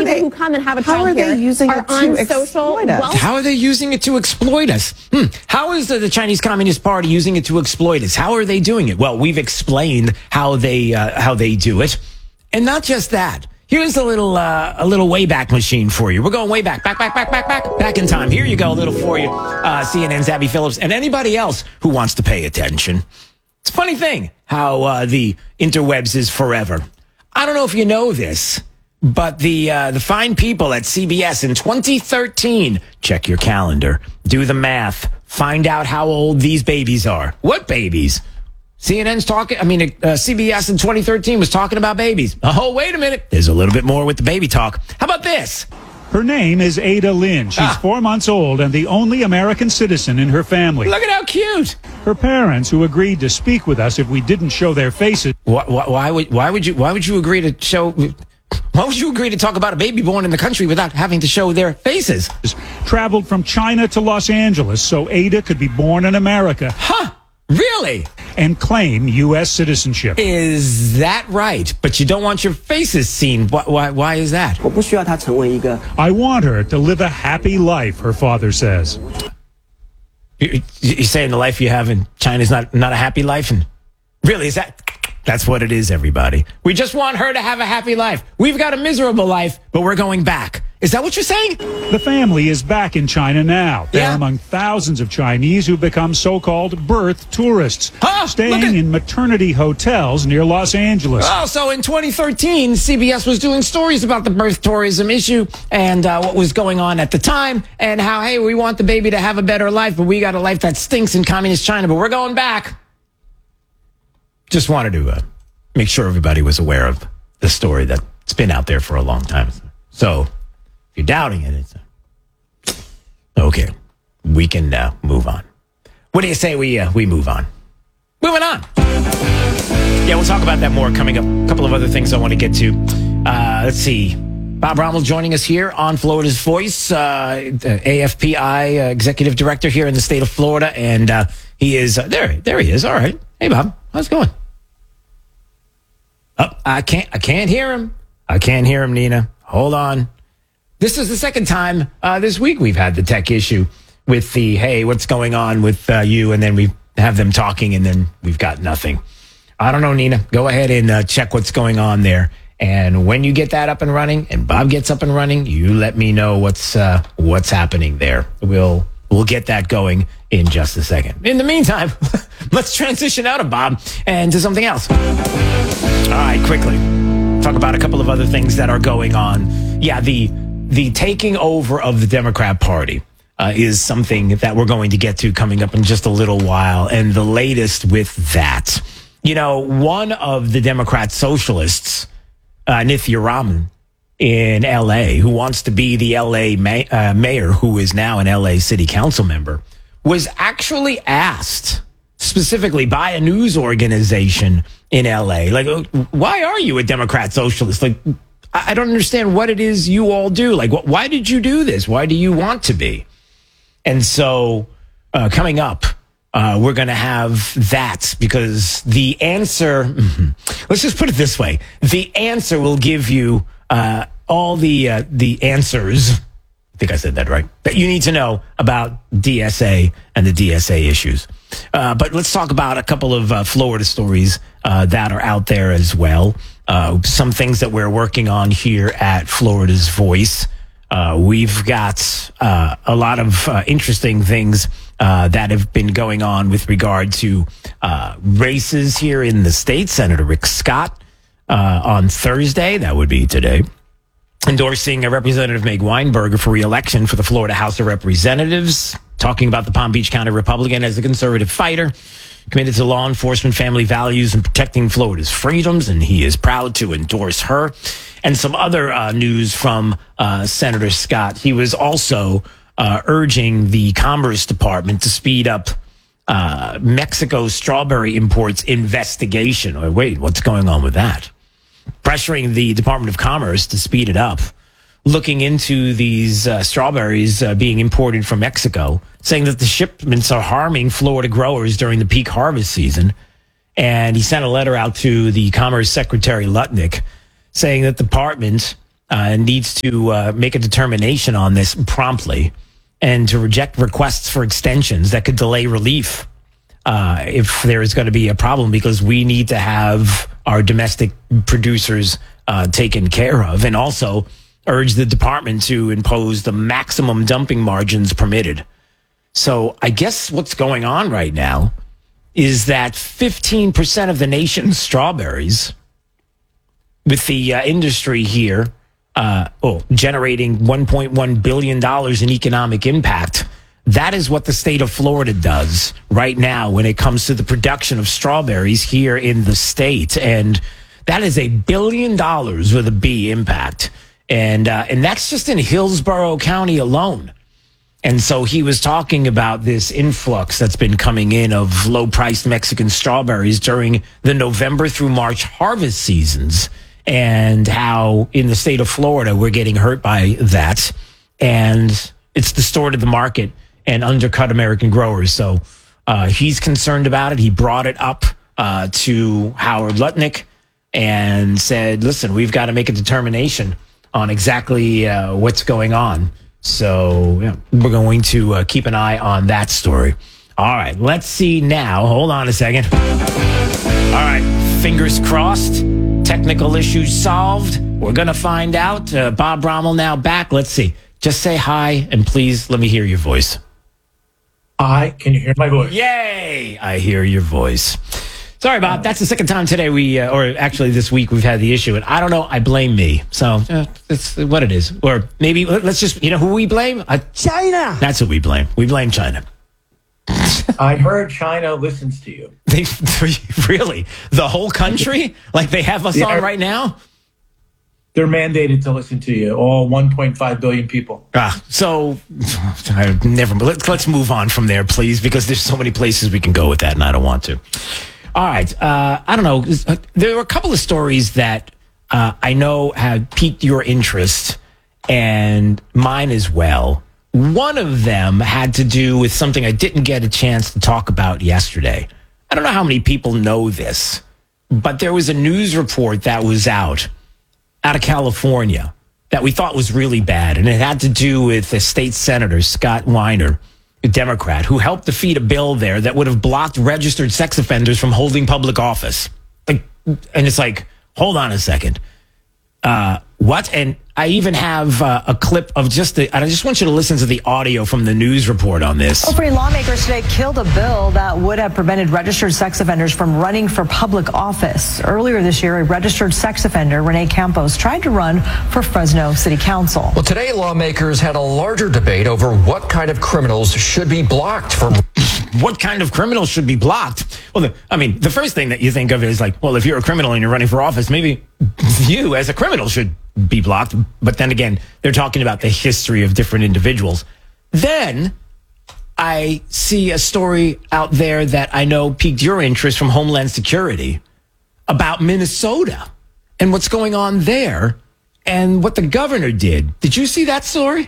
people who come and have a child here are on social wealth. How are they using it to exploit us? How is the Chinese Communist Party using it to exploit us? How are they doing it? Well, we've explained how they do it, and not just that. Here's a little Wayback Machine for you. We're going way back in time. Here you go, a little for you. CNN's Abby Phillips and anybody else who wants to pay attention. It's a funny thing how the interwebs is forever. I don't know if you know this, but the fine people at CBS in 2013, check your calendar, do the math, find out how old these babies are. What babies? CBS in 2013 was talking about babies. Oh, wait a minute. There's a little bit more with the baby talk. How about this? Her name is Ada Lynn. She's 4 months old and the only American citizen in her family. Look at how cute. Her parents, who agreed to speak with us if we didn't show their faces. Why would you agree to show? Why would you agree to talk about a baby born in the country without having to show their faces? Traveled from China to Los Angeles so Ada could be born in America. Huh? Really? And claim U.S. citizenship. Is that right? But you don't want your faces seen. Why is that? I want her to live a happy life, her father says. You're saying the life you have in China is not a happy life? And really, is that? That's what it is, everybody. We just want her to have a happy life. We've got a miserable life, but we're going back. Is that what you're saying? The family is back in China now. They're among thousands of Chinese who become so-called birth tourists, staying in maternity hotels near Los Angeles. Oh, so in 2013, CBS was doing stories about the birth tourism issue and what was going on at the time and how, hey, we want the baby to have a better life, but we got a life that stinks in communist China, but we're going back. Just wanted to make sure everybody was aware of the story that's been out there for a long time. So if you're doubting it, it's okay. We can move on. What do you say we move on? Moving on. Yeah, we'll talk about that more coming up. A couple of other things I want to get to. Let's see. Bob Rommel joining us here on Florida's Voice, AFPI executive director here in the state of Florida, and he is there. He is. All right. Hey, Bob, how's it going? Oh, I can't hear him. I can't hear him, Nina. Hold on. This is the second time this week we've had the tech issue with the, hey, what's going on with you? And then we have them talking and then we've got nothing. I don't know, Nina. Go ahead and check what's going on there. And when you get that up and running and Bob gets up and running, you let me know what's happening there. We'll get that going in just a second. In the meantime, let's transition out of Bob and to something else. All right, quickly. Talk about a couple of other things that are going on. Yeah, the taking over of the Democrat Party is something that we're going to get to coming up in just a little while. And the latest with that, one of the Democrat socialists, Nithya Raman in L.A., who wants to be the L.A. mayor, who is now an L.A. city council member, was actually asked specifically by a news organization in L.A., like, why are you a Democrat socialist? Like, I don't understand what it is you all do. Like, why did you do this? Why do you want to be? And so coming up, we're going to have that because the answer, let's just put it this way. The answer will give you all the answers. I think I said that right. That you need to know about DSA and the DSA issues. But let's talk about a couple of Florida stories that are out there as well. Some things that we're working on here at Florida's Voice. We've got a lot of interesting things that have been going on with regard to races here in the state. Senator Rick Scott on Thursday, that would be today, endorsing Representative Meg Weinberger for re-election for the Florida House of Representatives, talking about the Palm Beach County Republican as a conservative fighter, committed to law enforcement, family values, and protecting Florida's freedoms, and he is proud to endorse her. And some other news from Senator Scott. He was also urging the Commerce Department to speed up Mexico's strawberry imports investigation. Oh, wait, what's going on with that? Pressuring the Department of Commerce to speed it up, looking into these strawberries being imported from Mexico, saying that the shipments are harming Florida growers during the peak harvest season. And he sent a letter out to the Commerce Secretary Lutnick saying that the department needs to make a determination on this promptly and to reject requests for extensions that could delay relief if there is going to be a problem, because we need to have our domestic producers taken care of, and also urge the department to impose the maximum dumping margins permitted. So I guess what's going on right now is that 15% of the nation's strawberries, with the industry here generating $1.1 billion in economic impact, that is what the state of Florida does right now when it comes to the production of strawberries here in the state. And that is $1 billion with a B impact. And that's just in Hillsborough County alone. And so he was talking about this influx that's been coming in of low-priced Mexican strawberries during the November through March harvest seasons, and how in the state of Florida we're getting hurt by that. And it's distorted the market and undercut American growers. So he's concerned about it. He brought it up to Howard Lutnick and said, listen, we've got to make a determination on exactly what's going on. So we're going to keep an eye on that story. All right, let's see now. Hold on a second. All right, fingers crossed. Technical issues solved. We're going to find out. Bob Brommel now back. Let's see. Just say hi, and please let me hear your voice. Hi, can you hear my voice? Yay! I hear your voice. Sorry, Bob. That's the second time today or actually this week, we've had the issue. And I don't know. I blame me. So it's what it is. Or maybe let's just, who we blame? China. That's who we blame. We blame China. I heard China listens to you. They really? The whole country? Like they have us on right now? They're mandated to listen to you, all 1.5 billion people. So let's move on from there, please, because there's so many places we can go with that, and I don't want to. All right. I don't know. There were a couple of stories that I know have piqued your interest and mine as well. One of them had to do with something I didn't get a chance to talk about yesterday. I don't know how many people know this, but there was a news report that was out of California that we thought was really bad. And it had to do with the state senator, Scott Weiner, a Democrat, who helped defeat a bill there that would have blocked registered sex offenders from holding public office. And it's like, hold on a second. What? And I even have a clip of and I just want you to listen to the audio from the news report on this. California lawmakers today killed a bill that would have prevented registered sex offenders from running for public office. Earlier this year, a registered sex offender, Rene Campos, tried to run for Fresno City Council. Well, today lawmakers had a larger debate over what kind of criminals should be blocked from. What kind of criminals should be blocked? Well, the first thing that you think of is like, well, if you're a criminal and you're running for office, maybe you as a criminal should be blocked. But then again, they're talking about the history of different individuals. Then I see a story out there that I know piqued your interest from Homeland Security about Minnesota and what's going on there and what the governor did. Did you see that story?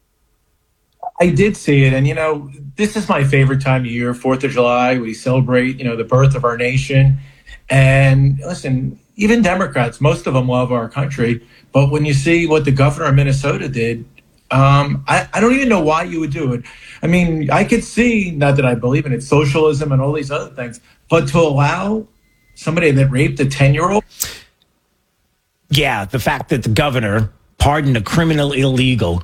I did see it. And, this is my favorite time of year, 4th of July. We celebrate, the birth of our nation. And listen, even Democrats, most of them love our country. But when you see what the governor of Minnesota did, I don't even know why you would do it. I could see, not that I believe in it, socialism and all these other things, but to allow somebody that raped a 10-year-old? Yeah, the fact that the governor pardoned a criminal illegal,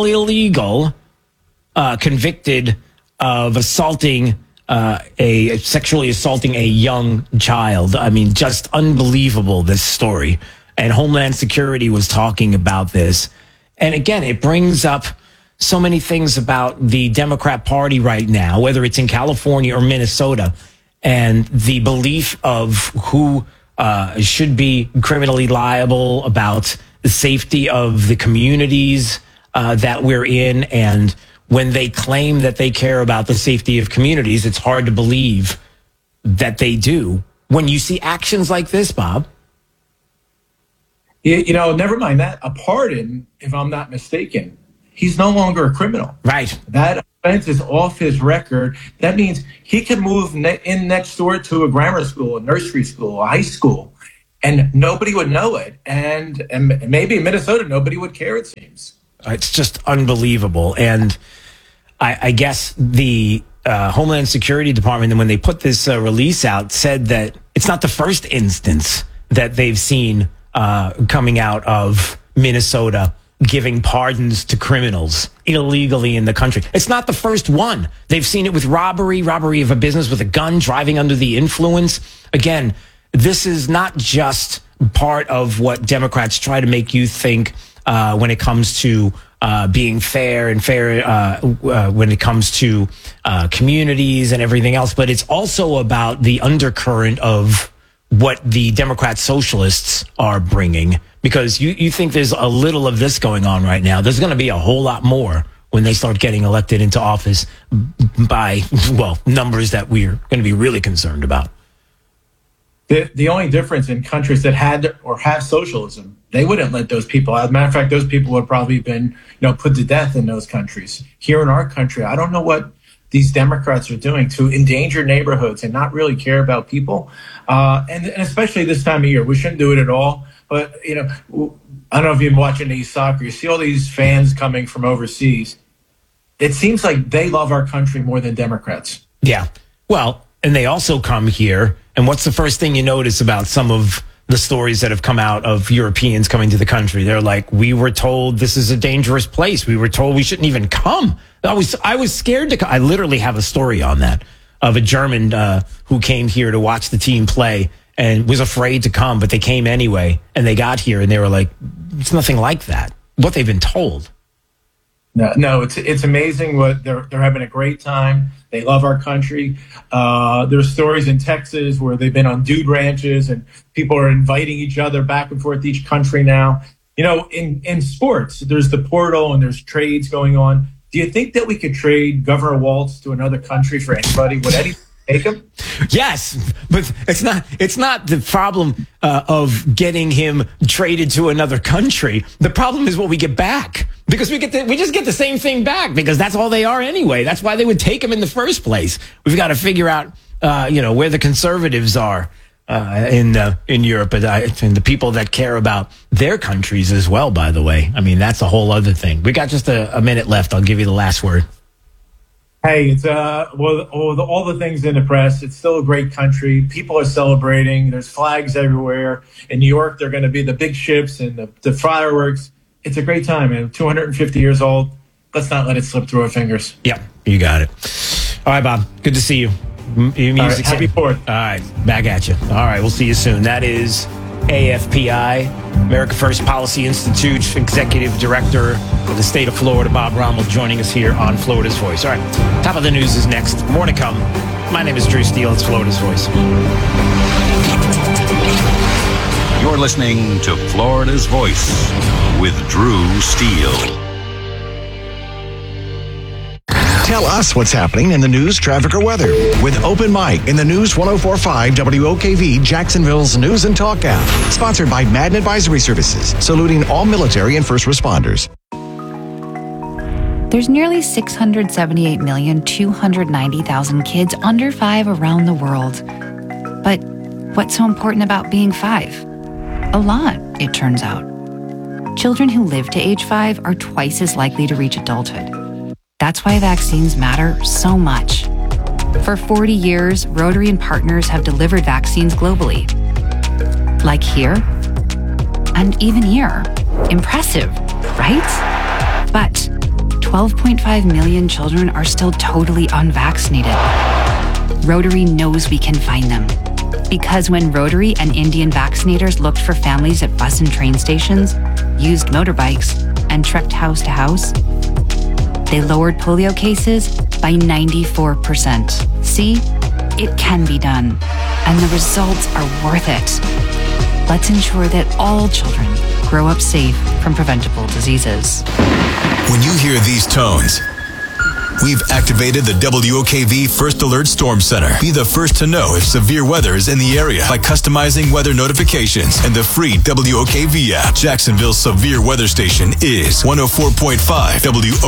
convicted of sexually assaulting a young child. Just unbelievable, this story. And Homeland Security was talking about this. And again, it brings up so many things about the Democrat Party right now, whether it's in California or Minnesota, and the belief of who should be criminally liable, about the safety of the communities that we're in. And when they claim that they care about the safety of communities, it's hard to believe that they do. When you see actions like this, Bob. Never mind that. A pardon, if I'm not mistaken, he's no longer a criminal. Right. That offense is off his record. That means he can move in next door to a grammar school, a nursery school, a high school, and nobody would know it. And maybe in Minnesota, nobody would care, it seems. It's just unbelievable. And I guess the Homeland Security Department, when they put this release out, said that it's not the first instance that they've seen coming out of Minnesota giving pardons to criminals illegally in the country. It's not the first one. They've seen it with robbery of a business with a gun, driving under the influence. Again, this is not just part of what Democrats try to make you think when it comes to being fair when it comes to communities and everything else, but it's also about the undercurrent of what the Democrat socialists are bringing, because you think there's a little of this going on right now. There's going to be a whole lot more when they start getting elected into office by, numbers that we're going to be really concerned about. The only difference in countries that had or have socialism, they wouldn't let those people out. As a matter of fact, those people would probably been, put to death in those countries. Here in our country, I don't know what these Democrats are doing to endanger neighborhoods and not really care about people. And especially this time of year, we shouldn't do it at all. But, I don't know if you've been watching these soccer, you see all these fans coming from overseas. It seems like they love our country more than Democrats. Yeah. Well, and they also come here. And what's the first thing you notice about some of the stories that have come out of Europeans coming to the country? They're like, we were told this is a dangerous place. We were told we shouldn't even come. I was scared to come. I literally have a story on that of a German who came here to watch the team play and was afraid to come, but they came anyway. And they got here and they were like, it's nothing like that. What they've been told. No, it's amazing. What they're having a great time. They love our country. There's stories in Texas where they've been on dude ranches and people are inviting each other back and forth each country now. In sports, there's the portal and there's trades going on. Do you think that we could trade Governor Walz to another country for anybody? Would anyone take him? Yes, but it's not the problem of getting him traded to another country. The problem is what we get back, because we just get the same thing back, because that's all they are anyway. That's why they would take him in the first place. We've got to figure out where the conservatives are in Europe, and the people that care about their countries as well. By the way, I mean, that's a whole other thing. We got just a minute left. I'll give you the last word. Hey, it's all the things in the press. It's still a great country. People are celebrating. There's flags everywhere. In New York, they're going to be the big ships and the fireworks. It's a great time, man. 250 years old. Let's not let it slip through our fingers. Yeah, you got it. All right, Bob. Good to see you. Right, happy 4th. All right, back at you. All right, we'll see you soon. That is AFPI, America First Policy Institute Executive Director for the state of Florida, Bob Rommel, joining us here on Florida's Voice. All right, top of the news is next. More to come. My name is Drew Steele. It's Florida's Voice. You're listening to Florida's Voice with Drew Steele. Tell us what's happening in the news, traffic, or weather with Open Mic in the News 104.5 WOKV, Jacksonville's News and Talk app. Sponsored by Madden Advisory Services, saluting all military and first responders. There's nearly 678,290,000 kids under 5 around the world. But what's so important about being 5? A lot, it turns out. Children who live to age 5 are twice as likely to reach adulthood. That's why vaccines matter so much. For 40 years, Rotary and partners have delivered vaccines globally. Like here, and even here. Impressive, right? But 12.5 million children are still totally unvaccinated. Rotary knows we can find them. Because when Rotary and Indian vaccinators looked for families at bus and train stations, used motorbikes, and trekked house to house, they lowered polio cases by 94%. See, it can be done, and the results are worth it. Let's ensure that all children grow up safe from preventable diseases. When you hear these tones, we've activated the WOKV First Alert Storm Center. Be the first to know if severe weather is in the area by customizing weather notifications and the free WOKV app. Jacksonville's severe weather station is 104.5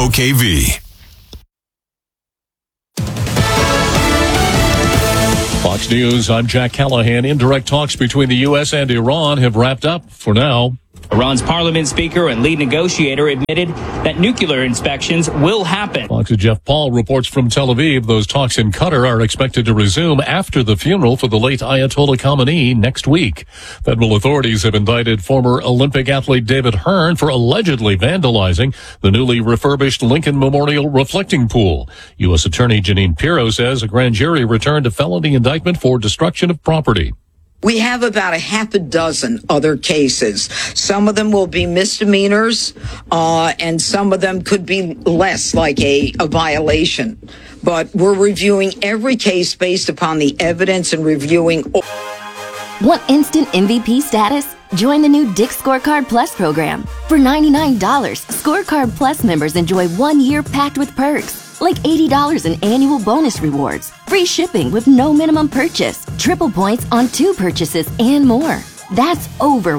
WOKV. Fox News, I'm Jack Callahan. Indirect talks between the U.S. and Iran have wrapped up for now. Iran's parliament speaker and lead negotiator admitted that nuclear inspections will happen. Fox's Jeff Paul reports from Tel Aviv. Those talks in Qatar are expected to resume after the funeral for the late Ayatollah Khamenei next week. Federal authorities have indicted former Olympic athlete David Hearn for allegedly vandalizing the newly refurbished Lincoln Memorial reflecting pool. U.S. Attorney Janine Pirro says a grand jury returned a felony indictment for destruction of property. We have about a half a dozen other cases. Some of them will be misdemeanors, and some of them could be less, like a violation. But we're reviewing every case based upon the evidence and reviewing. Want instant MVP status? Join the new Dick's Scorecard Plus program. For $99, Scorecard Plus members enjoy 1 year packed with perks, like $80 in annual bonus rewards, free shipping with no minimum purchase, triple points on 2 purchases, and more. That's over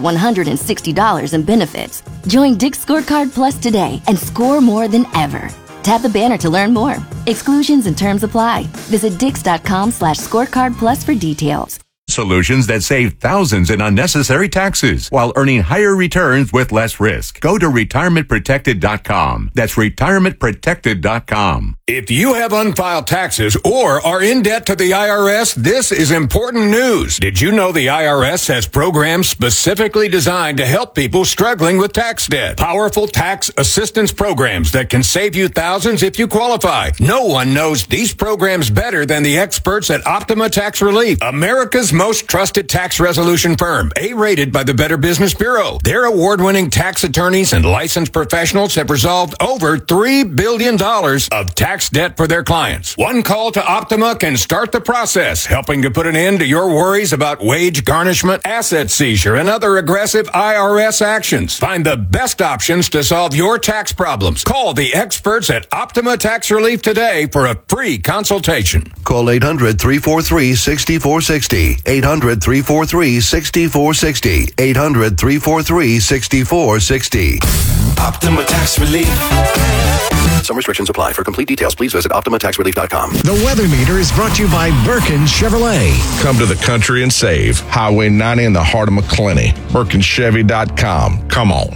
$160 in benefits. Join Dick's Scorecard Plus today and score more than ever. Tap the banner to learn more. Exclusions and terms apply. Visit Dix.com/scorecard plus for details. Solutions that save thousands in unnecessary taxes while earning higher returns with less risk. Go to retirementprotected.com. That's retirementprotected.com. If you have unfiled taxes or are in debt to the IRS, this is important news. Did you know the IRS has programs specifically designed to help people struggling with tax debt? Powerful tax assistance programs that can save you thousands if you qualify. No one knows these programs better than the experts at Optima Tax Relief, America's most trusted tax resolution firm, A-rated by the Better Business Bureau. Their award-winning tax attorneys and licensed professionals have resolved over $3 billion of tax debt for their clients. One call to Optima can start the process, helping to put an end to your worries about wage garnishment, asset seizure, and other aggressive IRS actions. Find the best options to solve your tax problems. Call the experts at Optima Tax Relief today for a free consultation. Call 800-343-6460. 800-343-6460. 800-343-6460. Optima Tax Relief. Some restrictions apply. For complete details, please visit OptimaTaxRelief.com. The Weather Meter is brought to you by Birkin Chevrolet. Come to the country and save. Highway 90 in the heart of McClenny. BirkinChevy.com. Come on.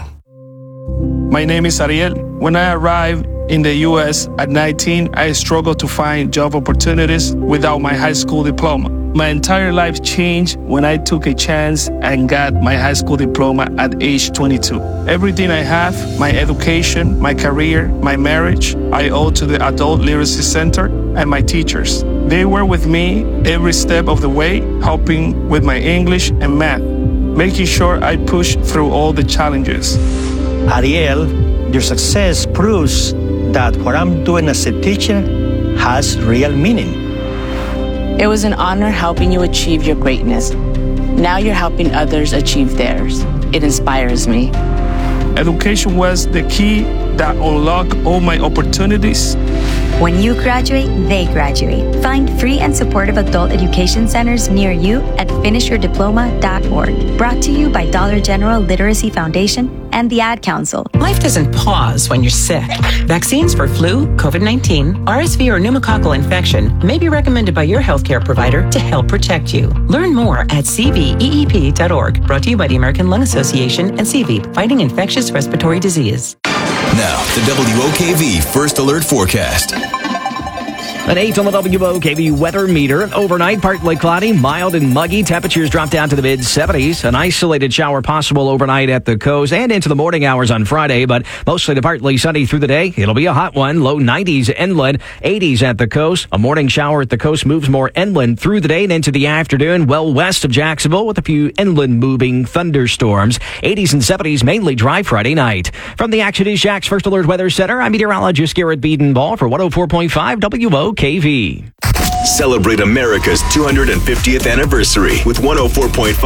My name is Ariel. When I arrived in the U.S. at 19, I struggled to find job opportunities without my high school diploma. My entire life changed when I took a chance and got my high school diploma at age 22. Everything I have, my education, my career, my marriage, I owe to the Adult Literacy Center and my teachers. They were with me every step of the way, helping with my English and math, making sure I push through all the challenges. Ariel, your success proves that what I'm doing as a teacher has real meaning. It was an honor helping you achieve your greatness. Now you're helping others achieve theirs. It inspires me. Education was the key that unlocked all my opportunities. When you graduate, they graduate. Find free and supportive adult education centers near you at finishyourdiploma.org. Brought to you by Dollar General Literacy Foundation and the Ad Council. Life doesn't pause when you're sick. Vaccines for flu, COVID-19, RSV, or pneumococcal infection may be recommended by your healthcare provider to help protect you. Learn more at cveep.org. Brought to you by the American Lung Association and CVEEP, fighting infectious respiratory disease. Now, the WOKV First Alert Forecast. An 8 on the WOKV weather meter. Overnight, partly cloudy, mild and muggy. Temperatures drop down to the mid-70s. An isolated shower possible overnight at the coast and into the morning hours on Friday, but mostly partly sunny through the day. It'll be a hot one. Low 90s inland, 80s at the coast. A morning shower at the coast moves more inland through the day and into the afternoon, well west of Jacksonville with a few inland moving thunderstorms. 80s and 70s, mainly dry Friday night. From the Action News Jack's First Alert Weather Center, I'm meteorologist Garrett Bedenbaugh for 104.5 WOKV. Celebrate America's 250th anniversary with 104.5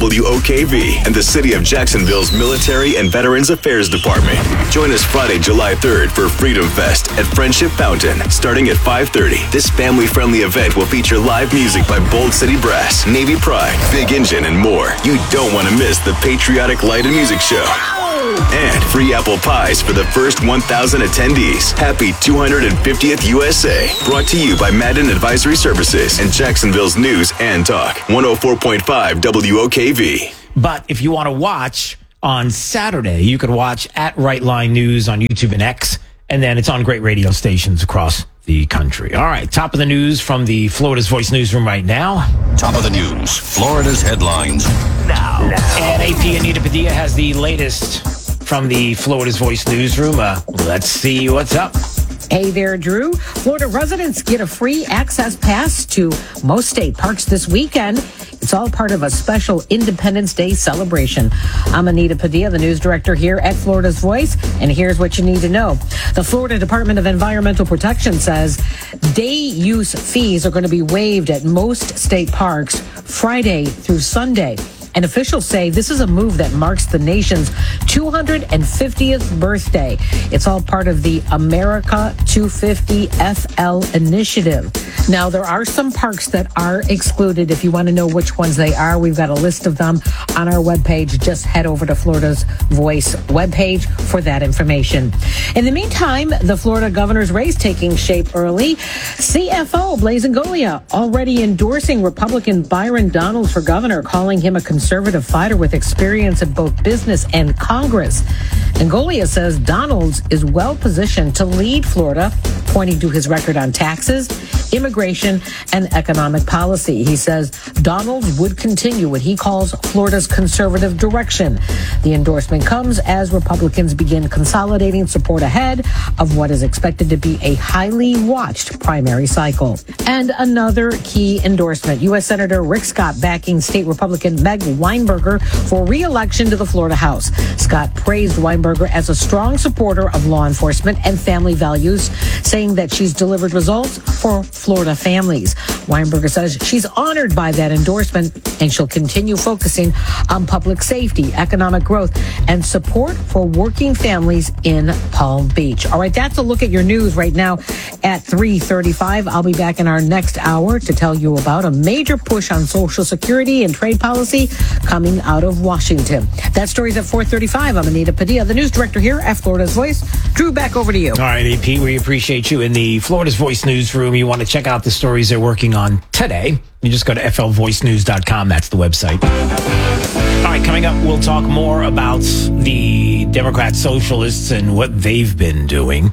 WOKV and the City of Jacksonville's Military and Veterans Affairs Department. Join us Friday, July 3rd for Freedom Fest at Friendship Fountain, starting at 5:30. This family-friendly event will feature live music by Bold City Brass, Navy Pride, Big Engine, and more. You don't want to miss the patriotic light and music show. And free apple pies for the first 1,000 attendees. Happy 250th USA. Brought to you by Madden Advisory Services and Jacksonville's News and Talk. 104.5 WOKV. But if you want to watch on Saturday, you could watch at Right Line News on YouTube and X, and then it's on great radio stations across the country. All right, top of the news from the Florida's Voice newsroom right now. Top of the news, Florida's headlines now. And AP Anita Padilla has the latest from the Florida's Voice newsroom. Let's see what's up. Hey there, Drew. Florida residents get a free access pass to most state parks this weekend. It's all part of a special Independence Day celebration. I'm Anita Padilla, the news director here at Florida's Voice, and here's what you need to know. The Florida Department of Environmental Protection says day use fees are going to be waived at most state parks Friday through Sunday. And officials say this is a move that marks the nation's 250th birthday. It's all part of the America 250 FL initiative. Now, there are some parks that are excluded. If you want to know which ones they are, we've got a list of them on our webpage. Just head over to Florida's Voice webpage for that information. In the meantime, the Florida governor's race taking shape early. CFO Blaise Ingoglia already endorsing Republican Byron Donalds for governor, calling him a conservative fighter with experience in both business and Congress. Ingoglia says Donalds is well positioned to lead Florida, pointing to his record on taxes, immigration, and economic policy. He says Donalds would continue what he calls Florida's conservative direction. The endorsement comes as Republicans begin consolidating support ahead of what is expected to be a highly watched primary cycle. And another key endorsement, U.S. Senator Rick Scott backing state Republican Meg Weinberger for re-election to the Florida House. Scott praised Weinberger as a strong supporter of law enforcement and family values, saying that she's delivered results for Florida families. Weinberger says she's honored by that endorsement and she'll continue focusing on public safety, economic growth, and support for working families in Palm Beach. All right, that's a look at your news right now at 3:35. I'll be back in our next hour to tell you about a major push on Social Security and trade policy coming out of Washington. That story's at 4:35. I'm Anita Padilla, the news director here at Florida's Voice. Drew, back over to you. All right, AP, we appreciate you. In the Florida's Voice newsroom, you want to check out the stories they're working on today. You just go to flvoicenews.com. That's the website. All right, coming up, we'll talk more about the Democrat socialists and what they've been doing.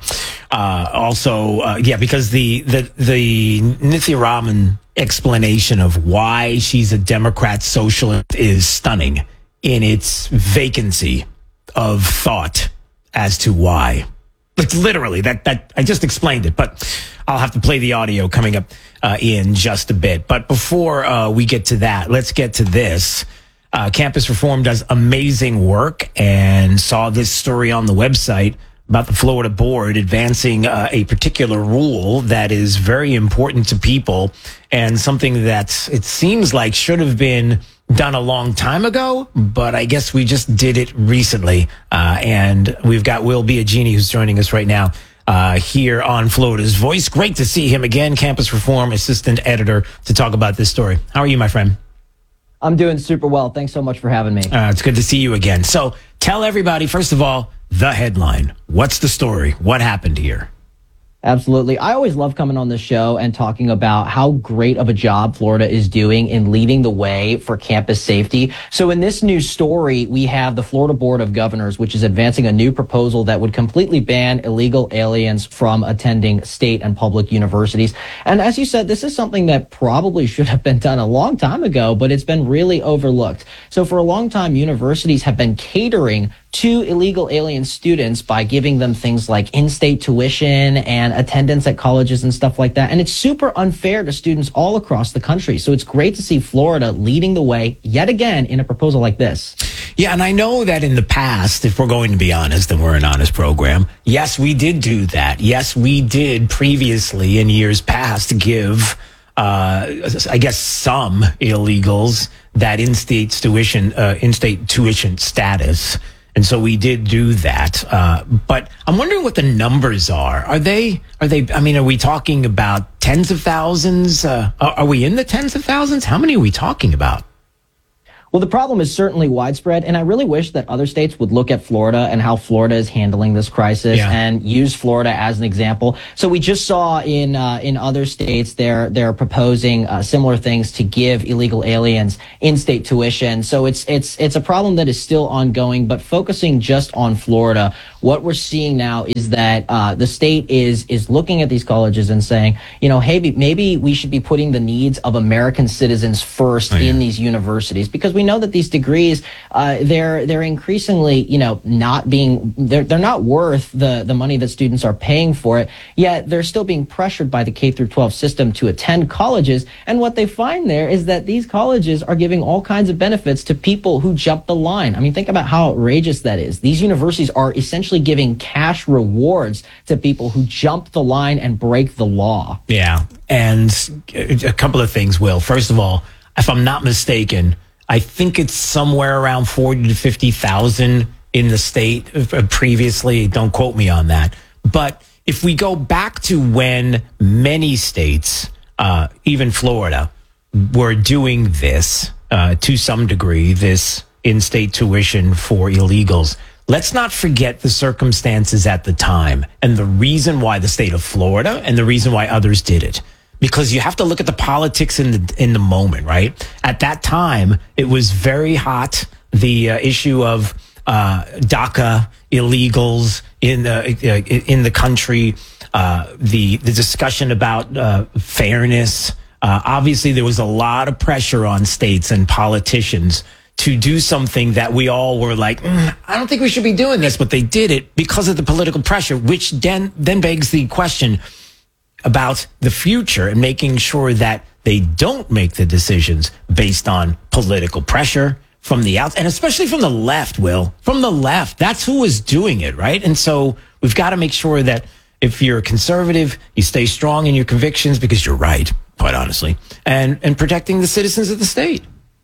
Because the Nithya Raman explanation of why she's a Democrat socialist is stunning in its vacancy of thought as to why. It's literally that I just explained it, but I'll have to play the audio coming up in just a bit. But before we get to that, let's get to this. Campus Reform does amazing work, and saw this story on the website about the Florida board advancing a particular rule that is very important to people and something that it seems like should have been done a long time ago, but I guess we just did it recently. And we've got Will Biagini, who's joining us right now here on Florida's Voice. Great to see him again, Campus Reform Assistant Editor, to talk about this story. How are you, my friend? I'm doing super well. Thanks so much for having me. It's good to see you again. So tell everybody, first of all, the headline. What's the story? What happened here? Absolutely. I always love coming on this show and talking about how great of a job Florida is doing in leading the way for campus safety. So in this news story, we have the Florida Board of Governors, which is advancing a new proposal that would completely ban illegal aliens from attending state and public universities. And as you said, this is something that probably should have been done a long time ago, but it's been really overlooked. So for a long time, universities have been catering to illegal alien students by giving them things like in-state tuition and attendance at colleges and stuff like that. And it's super unfair to students all across the country. So it's great to see Florida leading the way yet again in a proposal like this. Yeah, and I know that in the past, if we're going to be honest, and we're an honest program, yes, we did do that. Yes, we did previously in years past give I guess some illegals that in-state tuition status. And so we did do that. But I'm wondering what the numbers are. Are we talking about tens of thousands? Are we in the tens of thousands? How many are we talking about? Well, the problem is certainly widespread, and I really wish that other states would look at Florida and how Florida is handling this crisis and use Florida as an example. So we just saw in other states they're proposing similar things to give illegal aliens in-state tuition. So it's a problem that is still ongoing, but focusing just on Florida, what we're seeing now is that the state is looking at these colleges and saying, hey, maybe we should be putting the needs of American citizens first in these universities, because we know that these degrees, they're increasingly, they're not worth the money that students are paying for it, yet they're still being pressured by the K through 12 system to attend colleges. And what they find there is that these colleges are giving all kinds of benefits to people who jump the line. I mean, think about how outrageous that is. These universities are essentially giving cash rewards to people who jump the line and break the law. Yeah. And a couple of things, Will. First of all, if I'm not mistaken, I think it's somewhere around 40 to 50,000 in the state previously. Don't quote me on that. But if we go back to when many states, even Florida, were doing this to some degree, this in-state tuition for illegals, let's not forget the circumstances at the time and the reason why the state of Florida and the reason why others did it. Because you have to look at the politics in the moment, right? At that time, it was very hot. The issue of DACA illegals in the country, the discussion about fairness. Obviously, there was a lot of pressure on states and politicians to do something that we all were like, I don't think we should be doing this, but they did it because of the political pressure, which then begs the question about the future and making sure that they don't make the decisions based on political pressure from the outside, and especially from the left, Will. From the left, that's who is doing it, right? And so we've got to make sure that if you're a conservative, you stay strong in your convictions because you're right, quite honestly, and protecting the citizens of the state.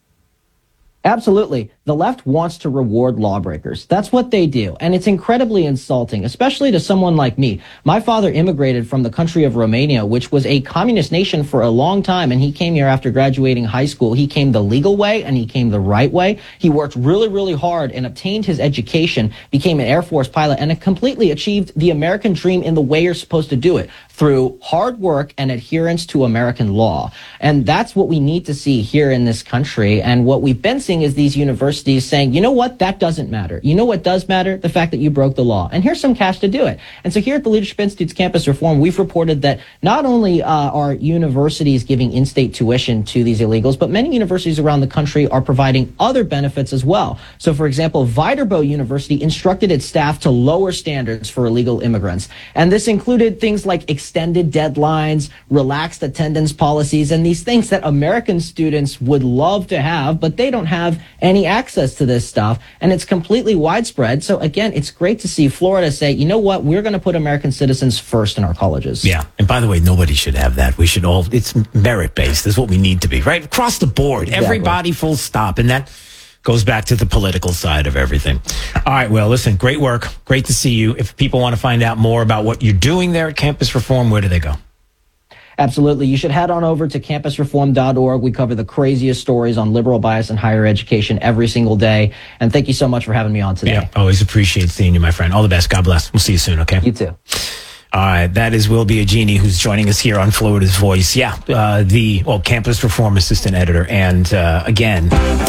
Absolutely. The left wants to reward lawbreakers. That's what they do. And it's incredibly insulting, especially to someone like me. My father immigrated from the country of Romania, which was a communist nation for a long time. And he came here after graduating high school. He came the legal way and he came the right way. He worked really, really hard and obtained his education, became an Air Force pilot, and completely achieved the American dream in the way you're supposed to do it, through hard work and adherence to American law. And that's what we need to see here in this country. And what we've been seeing is these universities saying, you know what, that doesn't matter. You know what does matter? The fact that you broke the law. And here's some cash to do it. And so here at the Leadership Institute's Campus Reform, we've reported that not only are universities giving in-state tuition to these illegals, but many universities around the country are providing other benefits as well. So, for example, Viterbo University instructed its staff to lower standards for illegal immigrants. And this included things like extended deadlines, relaxed attendance policies, and these things that American students would love to have, but they don't have any access to this stuff, and it's completely widespread. So again, it's great to see Florida say, you know what, we're going to put American citizens first in our colleges. Yeah, and by the way, nobody should have that. We should all, it's merit-based. That's what we need to be, right? Across the board, exactly. Everybody full stop, and that goes back to the political side of everything. All right, well, listen, great work. Great to see you. If people want to find out more about what you're doing there at Campus Reform, where do they go? Absolutely. You should head on over to campusreform.org. We cover the craziest stories on liberal bias in higher education every single day. And thank you so much for having me on today. Yeah, always appreciate seeing you, my friend. All the best. God bless. We'll see you soon, okay? You too. All right, that is Will Biagini, who's joining us here on Florida's Voice. Yeah, the Campus Reform Assistant Editor. And again,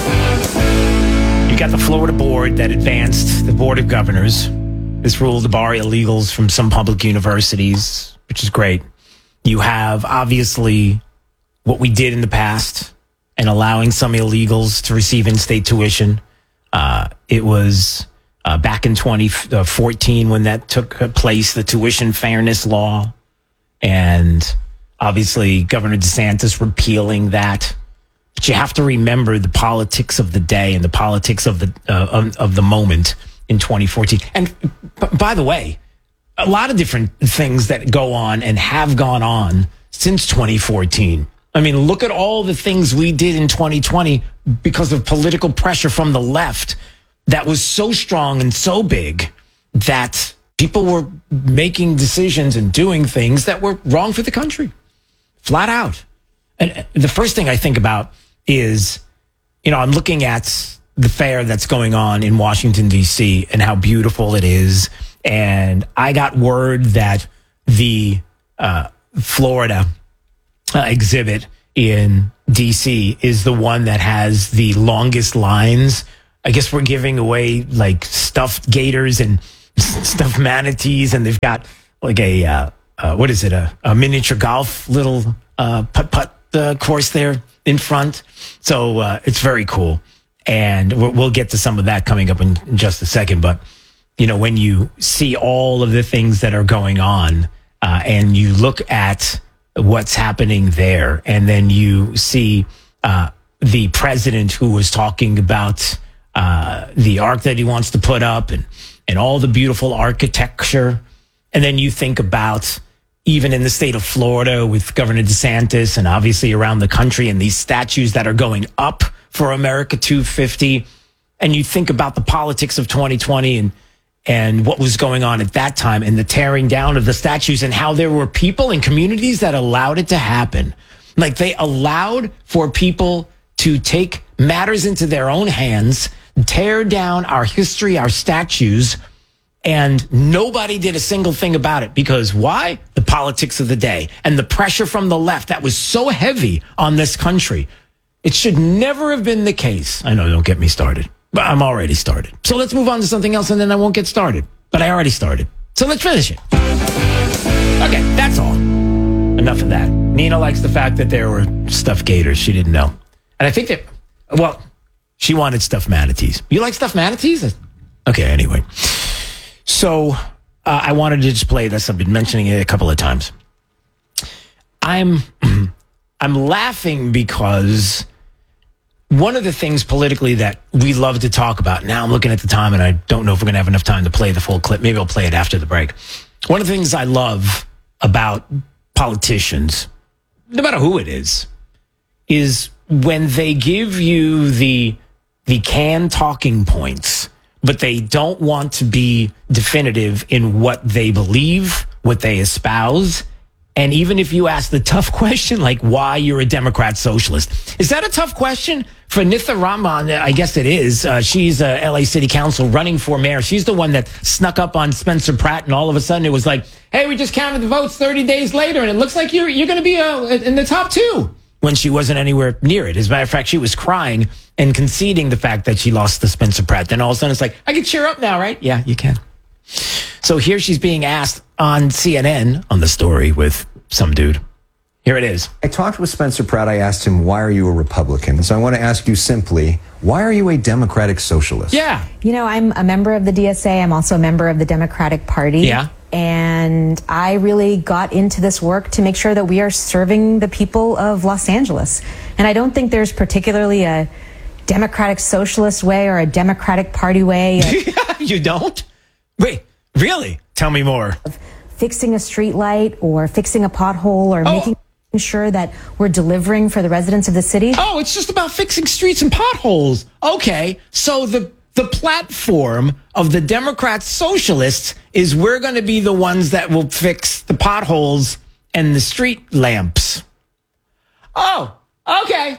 you got the Florida board that advanced the Board of Governors. This rule to bar illegals from some public universities, which is great. You have, obviously, what we did in the past and allowing some illegals to receive in-state tuition. It was back in 2014 when that took place, the tuition fairness law. And obviously, Governor DeSantis repealing that. But you have to remember the politics of the day and the politics of the moment in 2014. And by the way, a lot of different things that go on and have gone on since 2014. I mean, look at all the things we did in 2020 because of political pressure from the left that was so strong and so big that people were making decisions and doing things that were wrong for the country, flat out. And the first thing I think about is I'm looking at the fair that's going on in Washington, D.C. and how beautiful it is. And I got word that the Florida exhibit in D.C. is the one that has the longest lines. I guess we're giving away like stuffed gators and stuffed manatees, and they've got like a miniature golf little putt-putt course there in front. So it's very cool. And we'll get to some of that coming up in just a second. But, when you see all of the things that are going on and you look at what's happening there, and then you see the president who was talking about the arc that he wants to put up and all the beautiful architecture. And then you think about even in the state of Florida with Governor DeSantis and obviously around the country and these statues that are going up for America 250. And you think about the politics of 2020 and what was going on at that time and the tearing down of the statues and how there were people and communities that allowed it to happen. Like they allowed for people to take matters into their own hands, tear down our history, our statues, and nobody did a single thing about it. Because why? The politics of the day and the pressure from the left that was so heavy on this country. It should never have been the case. I know, don't get me started, but I'm already started. So let's move on to something else and then I won't get started. But I already started. So let's finish it. Okay, that's all. Enough of that. Nina likes the fact that there were stuffed gators. She didn't know. And I think that, she wanted stuffed manatees. You like stuffed manatees? Okay, anyway. So I wanted to just play this. I've been mentioning it a couple of times. I'm laughing because one of the things politically that we love to talk about, now I'm looking at the time and I don't know if we're going to have enough time to play the full clip. Maybe I'll play it after the break. One of the things I love about politicians, no matter who it is when they give you the canned talking points, but they don't want to be definitive in what they believe, what they espouse. And even if you ask the tough question, like why you're a Democrat socialist, is that a tough question for Nitha Raman? I guess it is. She's a LA City Council running for mayor. She's the one that snuck up on Spencer Pratt, and all of a sudden it was like, hey, we just counted the votes 30 days later, and it looks like you're going to be in the top two. When she wasn't anywhere near it. As a matter of fact, she was crying and conceding the fact that she lost to Spencer Pratt. Then all of a sudden it's like, I can cheer up now, right? Yeah, you can. So here she's being asked on CNN on the story with some dude. Here it is. I talked with Spencer Pratt. I asked him, why are you a Republican? So I want to ask you simply, why are you a Democratic socialist? Yeah. I'm a member of the DSA. I'm also a member of the Democratic Party. Yeah. And I really got into this work to make sure that we are serving the people of Los Angeles. And I don't think there's particularly a Democratic Socialist way or a Democratic Party way. You don't? Wait, really? Tell me more. Fixing a street light or fixing a pothole or making sure that we're delivering for the residents of the city. Oh, it's just about fixing streets and potholes. Okay, so the platform of the Democrat Socialists is we're going to be the ones that will fix the potholes and the street lamps. Oh, okay.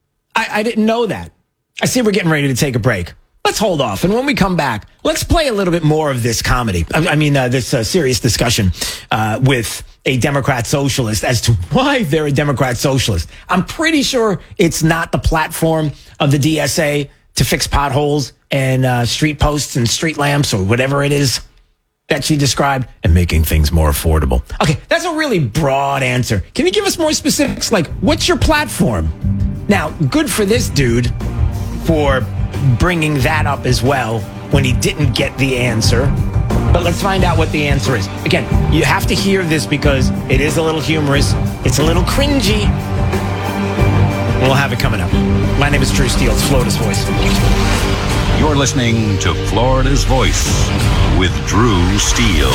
I didn't know that. I see we're getting ready to take a break. Let's hold off. And when we come back, let's play a little bit more of this comedy. This serious discussion with a Democrat socialist as to why they're a Democrat socialist. I'm pretty sure it's not the platform of the DSA to fix potholes and street posts and street lamps or whatever it is that she described, and making things more affordable. Okay, that's a really broad answer. Can you give us more specifics? Like, what's your platform? Now, good for this dude for bringing that up as well when he didn't get the answer. But let's find out what the answer is. Again, you have to hear this because it is a little humorous. It's a little cringy. We'll have it coming up. My name is Drew Steele. It's Florida's Voice. You're listening to Florida's Voice with Drew Steele.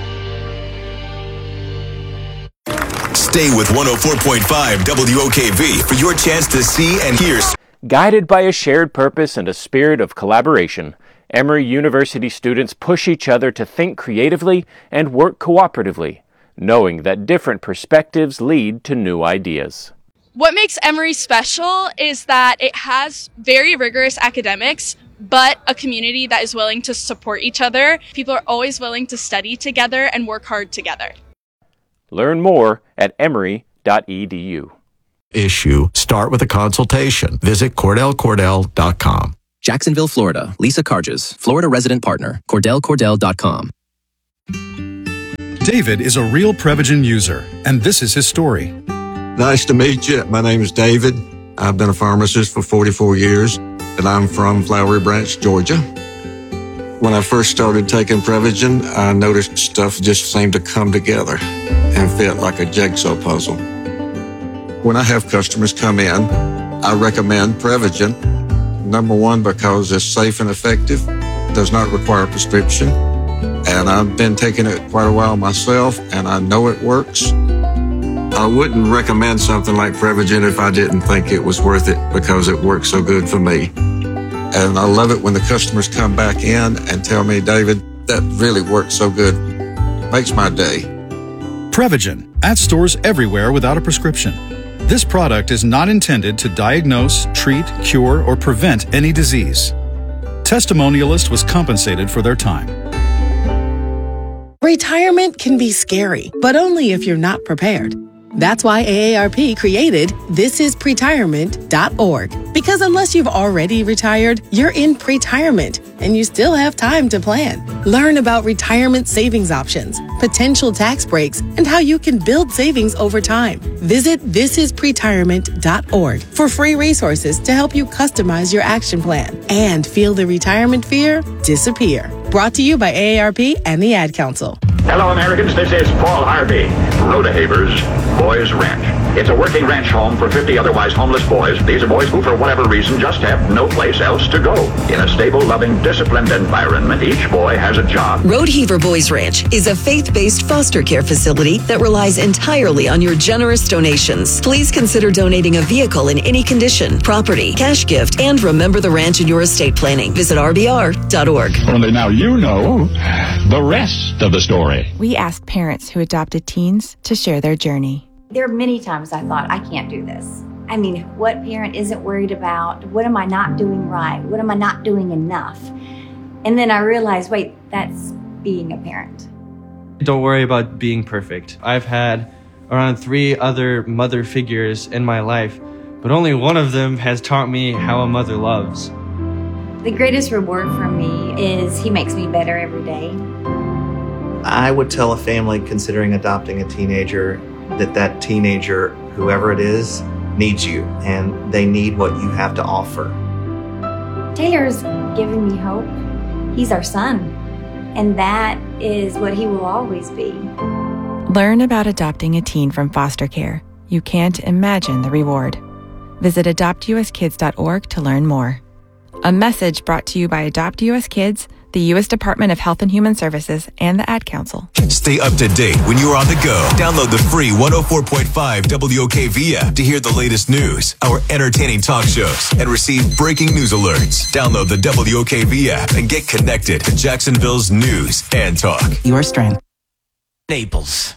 Stay with 104.5 WOKV for your chance to see and hear. Guided by a shared purpose and a spirit of collaboration, Emory University students push each other to think creatively and work cooperatively, knowing that different perspectives lead to new ideas. What makes Emory special is that it has very rigorous academics, but a community that is willing to support each other. People are always willing to study together and work hard together. Learn more at emory.edu. Issue. Start with a consultation. Visit CordellCordell.com. Jacksonville, Florida. Lisa Carges, Florida resident partner. CordellCordell.com. David is a real Prevagen user, and this is his story. Nice to meet you. My name is David. I've been a pharmacist for 44 years, and I'm from Flowery Branch, Georgia. When I first started taking Prevagen, I noticed stuff just seemed to come together and fit like a jigsaw puzzle. When I have customers come in, I recommend Prevagen. Number one, because it's safe and effective, does not require a prescription, and I've been taking it quite a while myself, and I know it works. I wouldn't recommend something like Prevagen if I didn't think it was worth it because it works so good for me. And I love it when the customers come back in and tell me, David, that really works so good. Makes my day. Prevagen, at stores everywhere without a prescription. This product is not intended to diagnose, treat, cure, or prevent any disease. Testimonialist was compensated for their time. Retirement can be scary, but only if you're not prepared. That's why AARP created thisispretirement.org. Because unless you've already retired, you're in pretirement and you still have time to plan. Learn about retirement savings options, potential tax breaks, and how you can build savings over time. Visit thisispretirement.org for free resources to help you customize your action plan and feel the retirement fear disappear. Brought to you by AARP and the Ad Council. Hello, Americans. This is Paul Harvey. Rhoda-Havers Boys Ranch. It's a working ranch home for 50 otherwise homeless boys. These are boys who, for whatever reason, just have no place else to go. In a stable, loving, disciplined environment, each boy has a job. Rodeheaver Boys Ranch is a faith-based foster care facility that relies entirely on your generous donations. Please consider donating a vehicle in any condition, property, cash gift, and remember the ranch in your estate planning. Visit rbr.org. Only now you know the rest of the story. We asked parents who adopted teens to share their journey. There are many times I thought, I can't do this. I mean, what parent isn't worried about? What am I not doing right? What am I not doing enough? And then I realized, wait, that's being a parent. Don't worry about being perfect. I've had around 3 other mother figures in my life, but only one of them has taught me how a mother loves. The greatest reward for me is he makes me better every day. I would tell a family considering adopting a teenager that teenager, whoever it is, needs you, and they need what you have to offer. Taylor's given me hope. He's our son, and that is what he will always be. Learn about adopting a teen from foster care. You can't imagine the reward. Visit adoptuskids.org to learn more. A message brought to you by Adopt US Kids, the U.S. Department of Health and Human Services, and the Ad Council. Stay up to date when you're on the go. Download the free 104.5 WOKV app to hear the latest news, our entertaining talk shows, and receive breaking news alerts. Download the WOKV app and get connected to Jacksonville's news and talk. Your strength. Naples.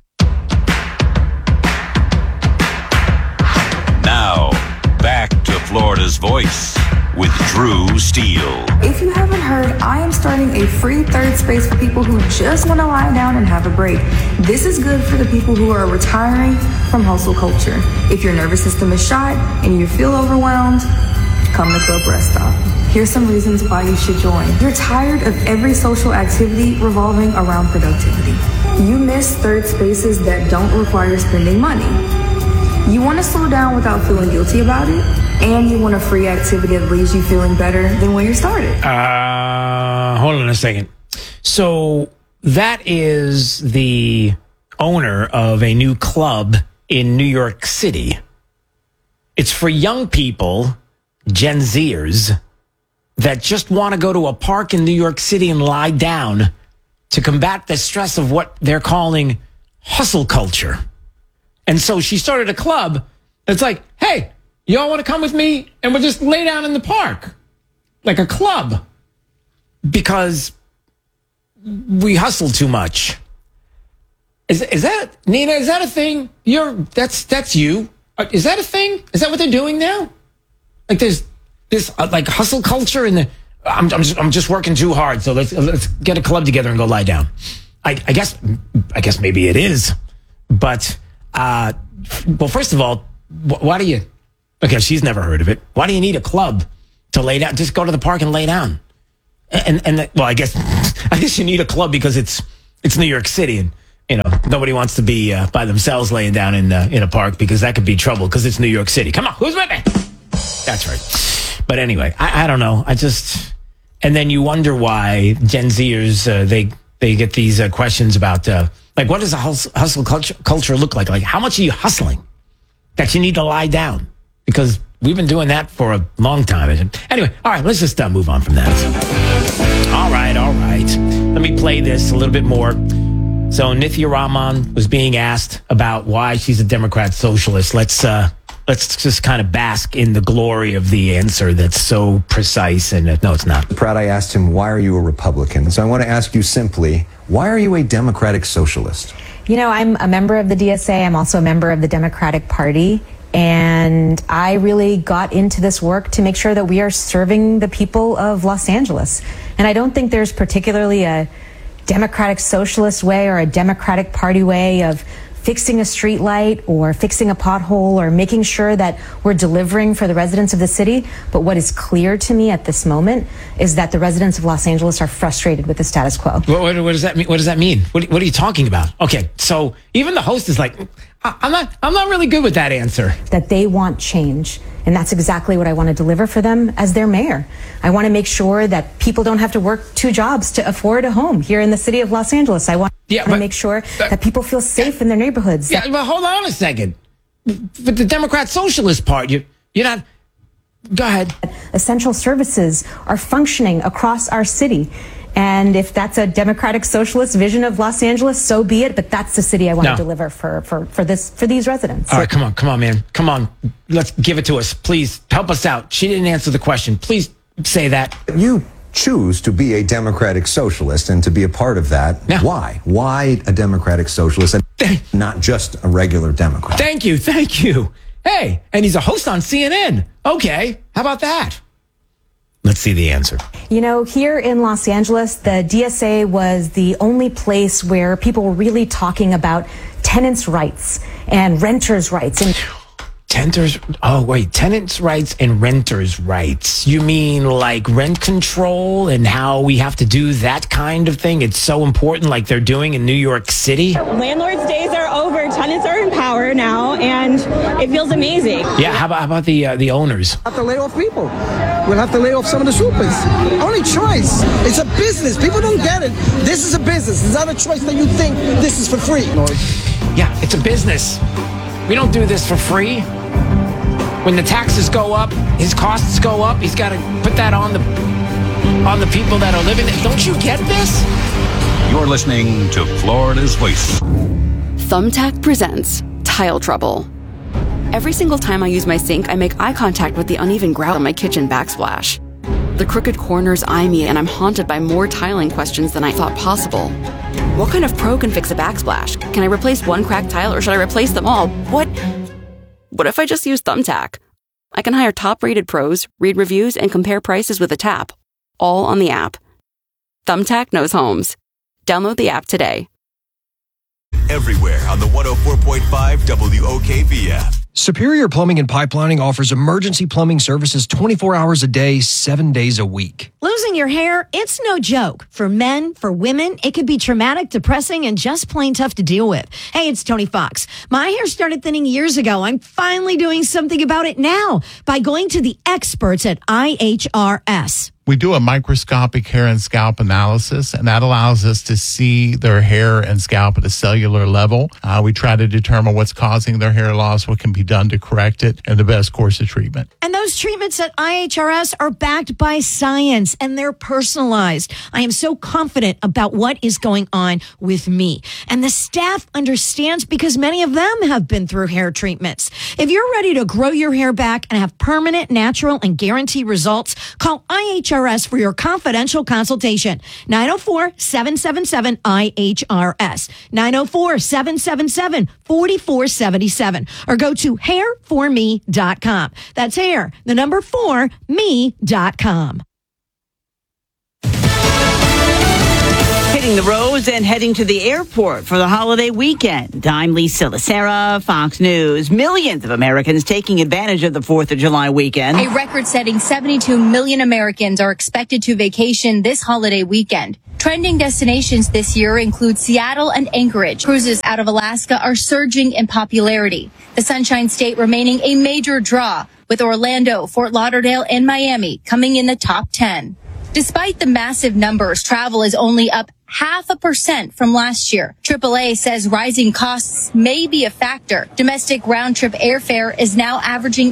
Now, back to Florida's Voice with Drew Steele. If you haven't heard, I am starting a free third space for people who just want to lie down and have a break. This is good for the people who are retiring from hustle culture. If your nervous system is shot and you feel overwhelmed, come to Club Rest Stop. Here's some reasons why you should join. You're tired of every social activity revolving around productivity. You miss third spaces that don't require spending money. You want to slow down without feeling guilty about it, and you want a free activity that leaves you feeling better than when you started. Hold on a second. So that is the owner of a new club in New York City. It's for young people, Gen Zers, that just want to go to a park in New York City and lie down to combat the stress of what they're calling hustle culture. And so she started a club that's like, hey, y'all want to come with me and we'll just lay down in the park like a club because we hustle too much. Is that, Nina, is that a thing? That's you. Is that a thing? Is that what they're doing now? Like there's this like hustle culture and I'm just working too hard, so let's get a club together and go lie down. I guess maybe it is, but well, first of all, why do you? Okay, she's never heard of it. Why do you need a club to lay down? Just go to the park and lay down. Well, I guess you need a club because it's New York City, and nobody wants to be by themselves laying down in a park because that could be trouble because it's New York City. Come on, who's with me? That's right. But anyway, I don't know. And then you wonder why Gen Zers they get these questions about like what does a hustle culture look like? Like how much are you hustling that you need to lie down? Because we've been doing that for a long time. Anyway, all right, let's just move on from that. All right. Let me play this a little bit more. So Nithya Raman was being asked about why she's a Democrat socialist. Let's just kind of bask in the glory of the answer that's so precise. And no, it's not. Pratt, I asked him, why are you a Republican? So I want to ask you simply, why are you a Democratic socialist? I'm a member of the DSA. I'm also a member of the Democratic Party. And I really got into this work to make sure that we are serving the people of Los Angeles. And I don't think there's particularly a Democratic socialist way or a Democratic Party way of fixing a street light or fixing a pothole or making sure that we're delivering for the residents of the city. But what is clear to me at this moment is that the residents of Los Angeles are frustrated with the status quo. What does that mean? What does that mean? What are you talking about? Okay, so even the host is like, I'm not really good with that answer. That they want change. And that's exactly what I want to deliver for them as their mayor. I want to make sure that people don't have to work 2 jobs to afford a home here in the city of Los Angeles. I want to make sure that people feel safe in their neighborhoods. Yeah, but hold on a second. But the Democrat Socialist part, you're not... Go ahead. Essential services are functioning across our city. And if that's a Democratic Socialist vision of Los Angeles, so be it. But that's the city I want to deliver for these residents. All right, come on, man. Come on. Let's give it to us. Please help us out. She didn't answer the question. Please say that. You choose to be a Democratic Socialist and to be a part of that. Yeah. Why? Why a Democratic Socialist and not just a regular Democrat? Thank you. Hey, and he's a host on CNN. Okay, how about that? Let's see the answer. Here in Los Angeles, the DSA was the only place where people were really talking about tenants' rights and renters' rights. Tenants' rights and renters' rights. You mean like rent control and how we have to do that kind of thing? It's so important like they're doing in New York City? Landlords' days are over. Tenants are in power now, and it feels amazing. Yeah, how about the owners? We'll have to lay off people. We'll have to lay off some of the supers. Only choice. It's a business. People don't get it. This is a business. It's not a choice that you think this is for free. Yeah, it's a business. We don't do this for free. When the taxes go up, his costs go up. He's got to put that on the people that are living there. Don't you get this? You're listening to Florida's Voice. Thumbtack presents Tile Trouble. Every single time I use my sink, I make eye contact with the uneven grout on my kitchen backsplash. The crooked corners eye me, and I'm haunted by more tiling questions than I thought possible. What kind of pro can fix a backsplash? Can I replace one cracked tile, or should I replace them all? What if I just use Thumbtack? I can hire top-rated pros, read reviews, and compare prices with a tap. All on the app. Thumbtack knows homes. Download the app today. Everywhere on the 104.5 WOKV app. Superior Plumbing and Pipelining offers emergency plumbing services 24 hours a day, 7 days a week. Losing your hair, it's no joke. For men, for women, it could be traumatic, depressing, and just plain tough to deal with. Hey, it's Tony Fox. My hair started thinning years ago. I'm finally doing something about it now by going to the experts at IHRS. We do a microscopic hair and scalp analysis, and that allows us to see their hair and scalp at a cellular level. We try to determine what's causing their hair loss, what can be done to correct it, and the best course of treatment. And those treatments at IHRS are backed by science, and they're personalized. I am so confident about what is going on with me. And the staff understands because many of them have been through hair treatments. If you're ready to grow your hair back and have permanent, natural, and guaranteed results, call IHRS IHRS for your confidential consultation. 904-777-IHRS. 904-777-4477. Or go to hair4me.com. That's hair, the number 4me.com. Hitting the roads and heading to the airport for the holiday weekend. I'm Lisa Lacera, Fox News. Millions of Americans taking advantage of the 4th of July weekend. A record-setting 72 million Americans are expected to vacation this holiday weekend. Trending destinations this year include Seattle and Anchorage. Cruises out of Alaska are surging in popularity. The Sunshine State remaining a major draw, with Orlando, Fort Lauderdale, and Miami coming in the top 10. Despite the massive numbers, travel is only up 0.5% from last year. AAA says rising costs may be a factor. Domestic round-trip airfare is now averaging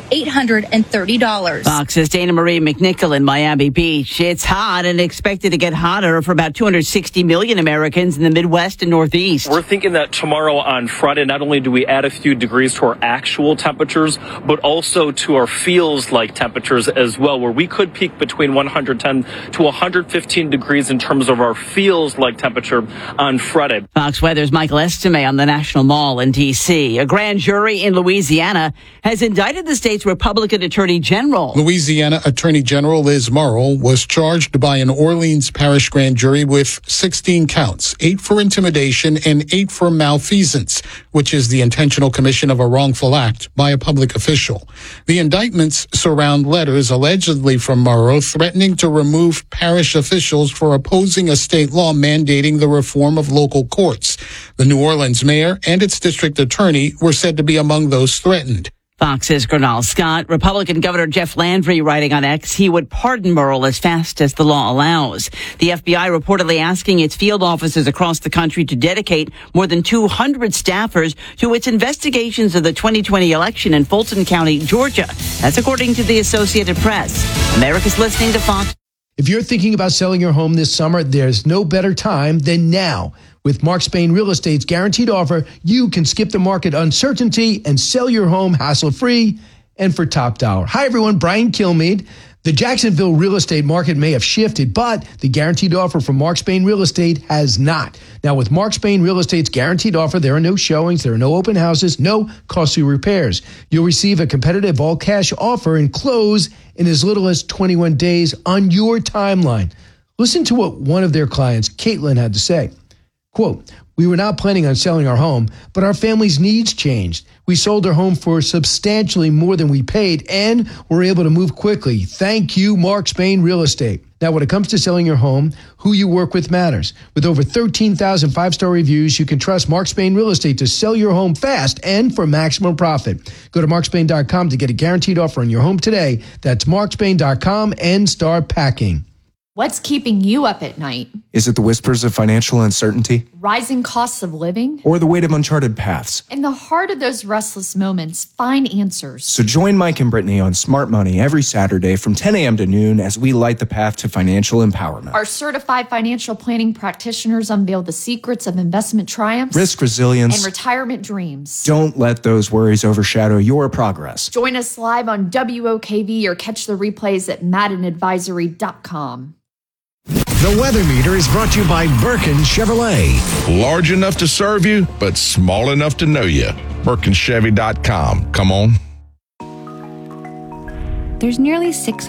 $830. Fox's Dana Marie McNichol in Miami Beach. It's hot and expected to get hotter for about 260 million Americans in the Midwest and Northeast. We're thinking that tomorrow on Friday, not only do we add a few degrees to our actual temperatures, but also to our feels-like temperatures as well, where we could peak between 110 to 115 degrees in terms of our feels-like temperature on Friday. Fox Weather's Michael Estime on the National Mall in D.C. A grand jury in Louisiana has indicted the state's Republican Attorney General. Louisiana Attorney General Liz Murrill was charged by an Orleans Parish grand jury with 16 counts, 8 for intimidation and 8 for malfeasance, which is the intentional commission of a wrongful act by a public official. The indictments surround letters allegedly from Murrill threatening to remove parish officials for opposing a state law mandating the reform of local courts. The New Orleans mayor and its district attorney were said to be among those threatened. Fox's Gernal Scott. Republican Governor Jeff Landry writing on X he would pardon Murrill as fast as the law allows. The FBI reportedly asking its field offices across the country to dedicate more than 200 staffers to its investigations of the 2020 election in Fulton County, Georgia. That's according to the Associated Press. America's listening to Fox. If you're thinking about selling your home this summer, there's no better time than now. With Mark Spain Real Estate's guaranteed offer, you can skip the market uncertainty and sell your home hassle-free and for top dollar. Hi, everyone. Brian Kilmeade. The Jacksonville real estate market may have shifted, but the guaranteed offer from Mark Spain Real Estate has not. Now, with Mark Spain Real Estate's guaranteed offer, there are no showings, there are no open houses, no costly repairs. You'll receive a competitive all-cash offer and close in as little as 21 days on your timeline. Listen to what one of their clients, Caitlin, had to say. Quote, "We were not planning on selling our home, but our family's needs changed. We sold our home for substantially more than we paid and were able to move quickly. Thank you, Mark Spain Real Estate." Now, when it comes to selling your home, who you work with matters. With over 13,000 five-star reviews, you can trust Mark Spain Real Estate to sell your home fast and for maximum profit. Go to markspain.com to get a guaranteed offer on your home today. That's markspain.com and start packing. What's keeping you up at night? Is it the whispers of financial uncertainty? Rising costs of living? Or the weight of uncharted paths? In the heart of those restless moments, find answers. So join Mike and Brittany on Smart Money every Saturday from 10 a.m. to noon as we light the path to financial empowerment. Our certified financial planning practitioners unveil the secrets of investment triumphs, risk resilience, and retirement dreams. Don't let those worries overshadow your progress. Join us live on WOKV or catch the replays at MaddenAdvisory.com. The Weather Meter is brought to you by Birkin Chevrolet. Large enough to serve you, but small enough to know you. BirkinChevy.com. Come on. There's nearly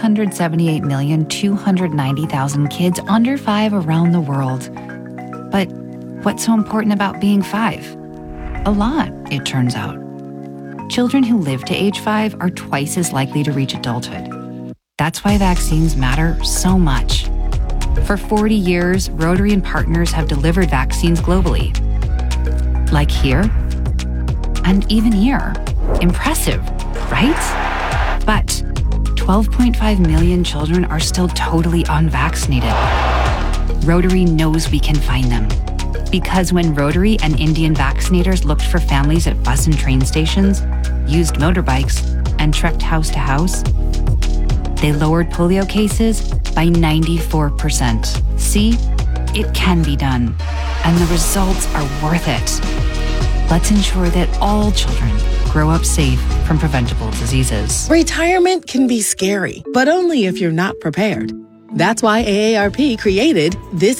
678,290,000 kids under 5 around the world. But what's so important about being 5? A lot, it turns out. Children who live to age 5 are twice as likely to reach adulthood. That's why vaccines matter so much. For 40 years, Rotary and partners have delivered vaccines globally. Like here, and even here. Impressive, right? But 12.5 million children are still totally unvaccinated. Rotary knows we can find them. Because when Rotary and Indian vaccinators looked for families at bus and train stations, used motorbikes, and trekked house to house, they lowered polio cases by 94%. See, it can be done, and the results are worth it. Let's ensure that all children grow up safe from from preventable diseases. Retirement can be scary, but only if you're not prepared. That's why AARP created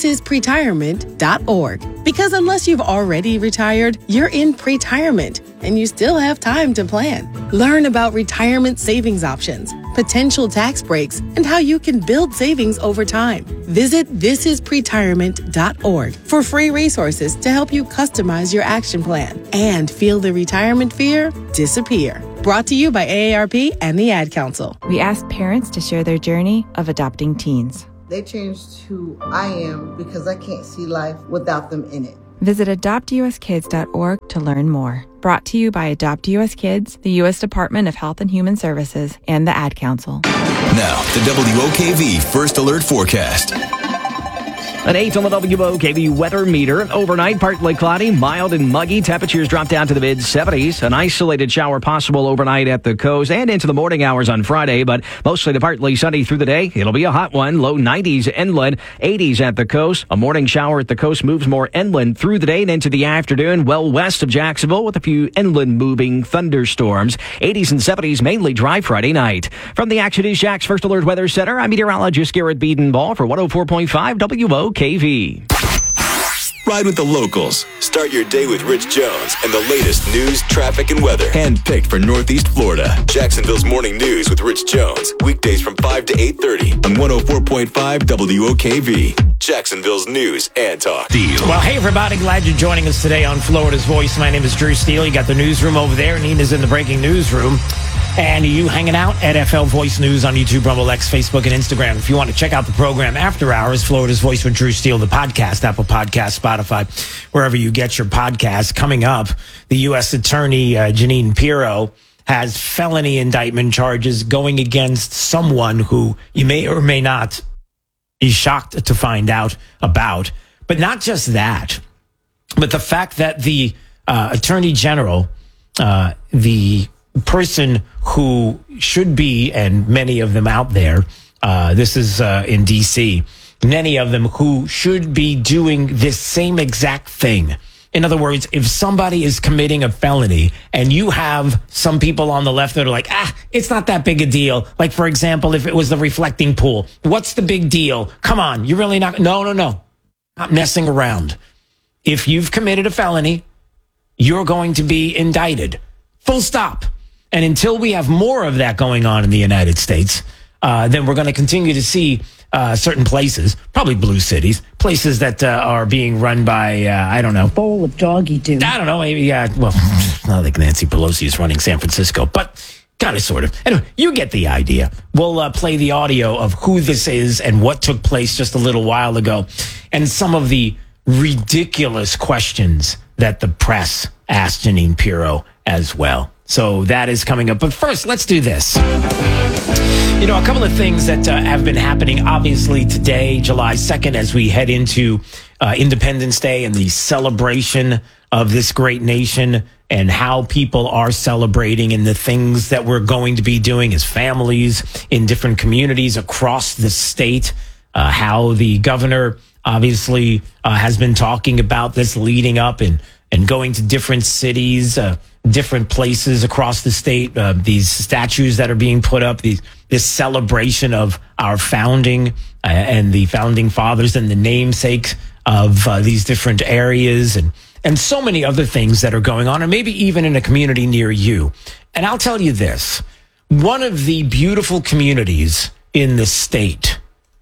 thisispretirement.org. Because unless you've already retired, you're in pretirement, and you still have time to plan. Learn about retirement savings options, potential tax breaks, and how you can build savings over time. Visit thisispretirement.org for free resources to help you customize your action plan and feel the retirement fear disappear. Brought to you by AARP and the Ad Council. We asked parents to share their journey of adopting teens. They changed who I am because I can't see life without them in it. Visit adoptuskids.org to learn more. Brought to you by Adopt US Kids, the U.S. Department of Health and Human Services, and the Ad Council. Now, the WOKV First Alert Forecast. An 8 on the WOKV weather meter. Overnight, partly cloudy, mild and muggy. Temperatures drop down to the mid-70s. An isolated shower possible overnight at the coast and into the morning hours on Friday, but mostly partly sunny through the day. It'll be a hot one. Low 90s inland, 80s at the coast. A morning shower at the coast moves more inland through the day and into the afternoon, well west of Jacksonville with a few inland moving thunderstorms. 80s and 70s, mainly dry Friday night. From the Action News Jack's First Alert Weather Center, I'm meteorologist Garrett Beedenball for 104.5 WOKV. Ride with the locals. Start your day with Rich Jones and the latest news, traffic, and weather. Handpicked for Northeast Florida. Jacksonville's Morning News with Rich Jones. Weekdays from 5 to 8:30 on 104.5 WOKV. Jacksonville's News and Talk. Well, hey, everybody. Glad you're joining us today on Florida's Voice. My name is Drew Steele. You got the newsroom over there. Nina's in the breaking newsroom. And you hanging out at FL Voice News on YouTube, Rumble, X, Facebook, and Instagram. If you want to check out the program after hours, Florida's Voice with Drew Steele, the podcast, Apple Podcast, Spotify, wherever you get your podcasts. Coming up, the U.S. Attorney Jeanine Pirro has felony indictment charges going against someone who you may or may not be shocked to find out about. But not just that, but the fact that the Attorney General, the person who should be, and many of them out there, this is in D.C., many of them who should be doing this same exact thing. In other words, if somebody is committing a felony and you have some people on the left that are like, it's not that big a deal. Like, for example, if it was the reflecting pool, what's the big deal? Come on, you're really not. No. Not messing around. If you've committed a felony, you're going to be indicted. Full stop. And until we have more of that going on in the United States, then we're going to continue to see certain places, probably blue cities, places that are being run by, I don't know. Bowl of doggy doo. I don't know, maybe, well, not like Nancy Pelosi is running San Francisco, but kind of, sort of. Anyway, you get the idea. We'll play the audio of who this is and what took place just a little while ago, and some of the ridiculous questions that the press asked Jeanine Pirro as well. So that is coming up. But first, let's do this. You know, a couple of things that have been happening, obviously, today, July 2nd, as we head into Independence Day and the celebration of this great nation and how people are celebrating and the things that we're going to be doing as families in different communities across the state. How the governor, obviously, has been talking about this leading up and going to different cities, different places across the state, these statues that are being put up, this celebration of our founding and the founding fathers and the namesakes of these different areas and so many other things that are going on, and maybe even in a community near you. And I'll tell you this, one of the beautiful communities in the state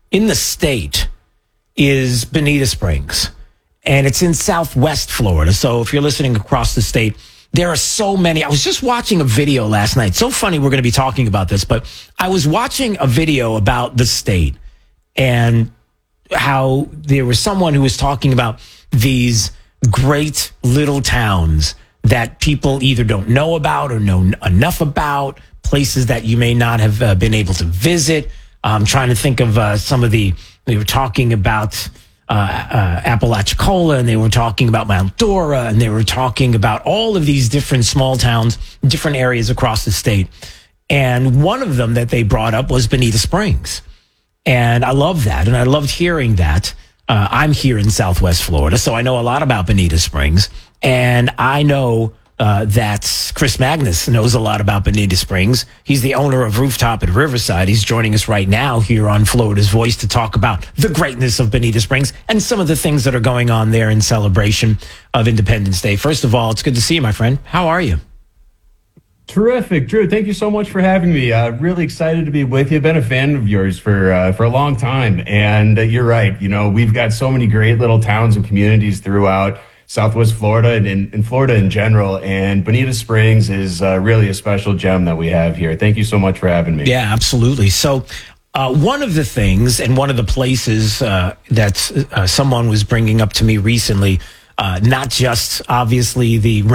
is Bonita Springs. And it's in Southwest Florida. So if you're listening across the state, there are so many. I was just watching a video last night. So funny we're going to be talking about this, but I was watching a video about the state and how there was someone who was talking about these great little towns that people either don't know about or know enough about, places that you may not have been able to visit. I'm trying to think of some of they were talking about Apalachicola, and they were talking about Mount Dora, and they were talking about all of these different small towns, different areas across the state. And one of them that they brought up was Bonita Springs. And I love that. And I loved hearing that. I'm here in Southwest Florida, so I know a lot about Bonita Springs. And I know that Chris Magnus knows a lot about Bonita Springs. He's the owner of Rooftop at Riverside. He's joining us right now here on Florida's Voice to talk about the greatness of Bonita Springs and some of the things that are going on there in celebration of Independence Day. First of all, it's good to see you, my friend. How are you? Terrific, Drew. Thank you so much for having me. Really excited to be with you. Been a fan of yours for a long time, and you're right. You know, we've got so many great little towns and communities throughout Southwest Florida and in Florida in general. And Bonita Springs is really a special gem that we have here. Thank you so much for having me. Yeah, absolutely. So one of the things and one of the places that someone was bringing up to me recently, not just obviously the